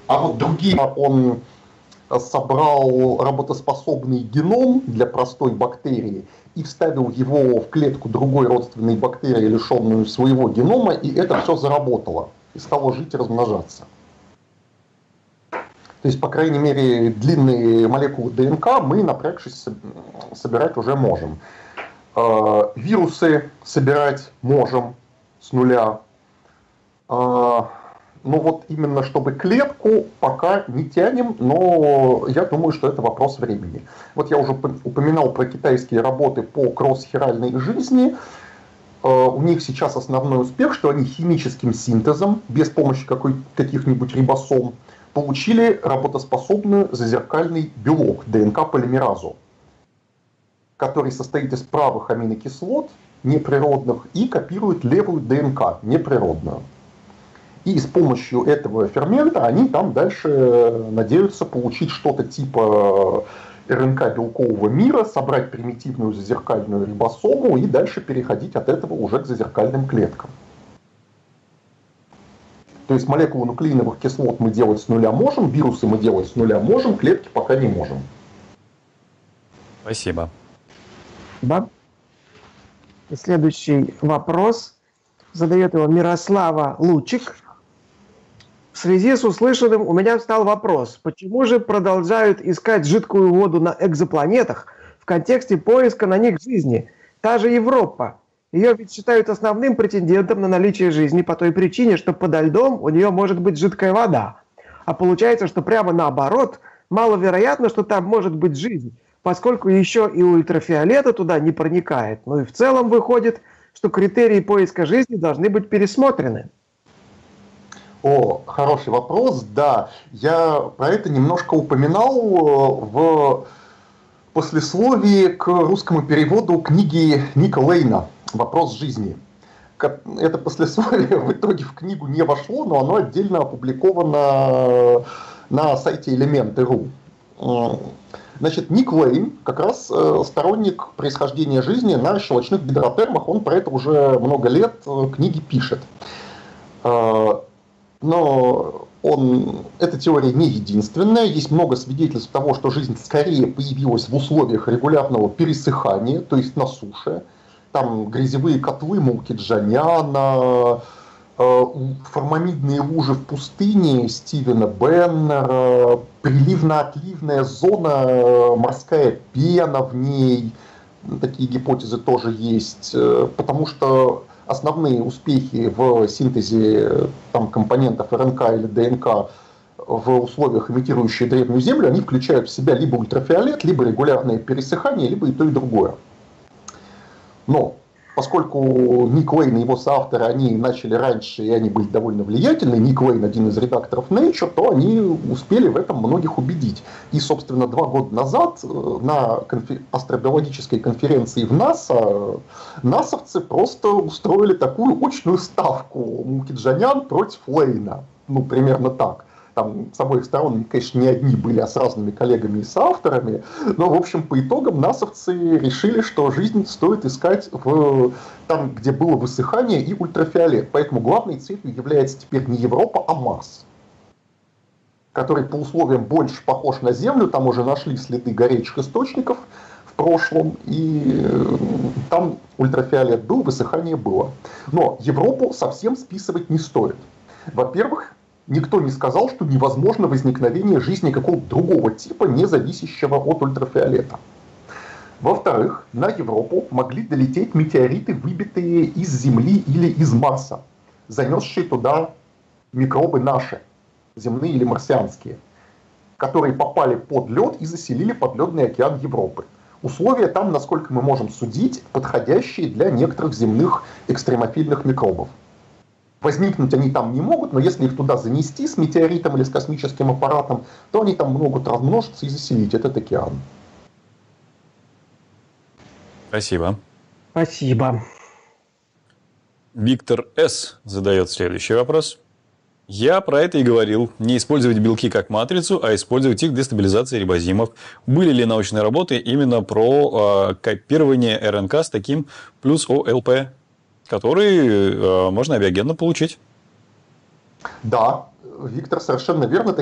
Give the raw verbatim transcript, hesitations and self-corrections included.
А вот другие, он собрал работоспособный геном для простой бактерии и вставил его в клетку другой родственной бактерии, лишенную своего генома, и это все заработало. И стало жить и размножаться. То есть, по крайней мере, длинные молекулы ДНК мы, напрягшись, собирать уже можем. Вирусы собирать можем с нуля. Ну вот именно чтобы клетку пока не тянем, но я думаю, что это вопрос времени. Вот я уже упоминал про китайские работы по кросс-хиральной жизни. У них сейчас основной успех, что они химическим синтезом, без помощи каких-нибудь рибосом, получили работоспособный зазеркальный белок, ДНК-полимеразу, который состоит из правых аминокислот, неприродных, и копирует левую ДНК, неприродную. И с помощью этого фермента они там дальше надеются получить что-то типа РНК белкового мира, собрать примитивную зазеркальную рибосому и дальше переходить от этого уже к зазеркальным клеткам. То есть молекулы нуклеиновых кислот мы делать с нуля можем, вирусы мы делать с нуля можем, клетки пока не можем. Спасибо. Да. И следующий вопрос задает его Мирослава Лучик. В связи с услышанным у меня встал вопрос, почему же продолжают искать жидкую воду на экзопланетах в контексте поиска на них жизни? Та же Европа. Ее ведь считают основным претендентом на наличие жизни по той причине, что подо льдом у нее может быть жидкая вода. А получается, что прямо наоборот, маловероятно, что там может быть жизнь, поскольку еще и ультрафиолета туда не проникает. Ну и в целом выходит, что критерии поиска жизни должны быть пересмотрены. О, хороший вопрос, да. Я про это немножко упоминал в послесловии к русскому переводу книги Ника Лейна «Вопрос жизни». Это послесловие в итоге в книгу не вошло, но оно отдельно опубликовано на сайте элемент точка ру. Значит, Ник Лейн, как раз сторонник происхождения жизни на щелочных гидротермах, он про это уже много лет книги пишет. Но он, эта теория не единственная. Есть много свидетельств того, что жизнь скорее появилась в условиях регулярного пересыхания, то есть на суше. Там грязевые котлы Мулкиджаняна, формамидные лужи в пустыне Стивена Беннера, приливно-отливная зона, морская пена в ней. Такие гипотезы тоже есть. Потому что основные успехи в синтезе там, компонентов РНК или ДНК в условиях, имитирующие древнюю Землю, они включают в себя либо ультрафиолет, либо регулярное пересыхание, либо и то, и другое. Но поскольку Ник Лейн и его соавторы, они начали раньше, и они были довольно влиятельны, Ник Лейн один из редакторов Nature, то они успели в этом многих убедить. И, собственно, два года назад на конфер... астробиологической конференции в НАСА насовцы просто устроили такую очную ставку Мулкиджанян против Лейна. Ну, примерно так. Там с обоих сторон, конечно, не одни были, а с разными коллегами и соавторами. Но, в общем, по итогам насовцы решили, что жизнь стоит искать в, там, где было высыхание и ультрафиолет. Поэтому главной целью является теперь не Европа, а Марс, который по условиям больше похож на Землю. Там уже нашли следы горячих источников в прошлом, и там ультрафиолет был, высыхание было. Но Европу совсем списывать не стоит. Во-первых, никто не сказал, что невозможно возникновение жизни какого-то другого типа, не зависящего от ультрафиолета. Во-вторых, на Европу могли долететь метеориты, выбитые из Земли или из Марса, занесшие туда микробы наши, земные или марсианские, которые попали под лед и заселили подледный океан Европы. Условия там, насколько мы можем судить, подходящие для некоторых земных экстремофильных микробов. Возникнуть они там не могут, но если их туда занести с метеоритом или с космическим аппаратом, то они там могут размножиться и заселить этот океан. Спасибо. Спасибо. Виктор С. задает следующий вопрос. Я про это и говорил. Не использовать белки как матрицу, а использовать их для стабилизации рибозимов. Были ли научные работы именно про э, копирование РНК с таким плюс ОЛП, который э, можно абиогенно получить? Да, Виктор, совершенно верно.